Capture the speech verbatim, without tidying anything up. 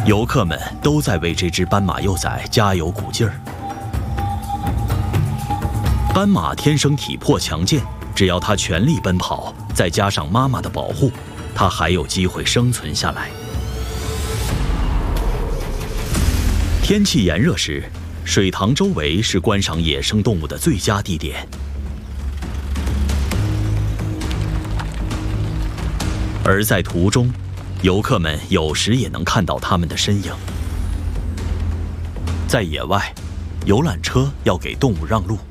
游客们都在为这只斑马幼崽加油鼓劲儿。斑马天生体魄强健，只要它全力奔跑，再加上妈妈的保护，它还有机会生存下来。天气炎热时，水塘周围是观赏野生动物的最佳地点。而在途中，游客们有时也能看到它们的身影。在野外，游览车要给动物让路。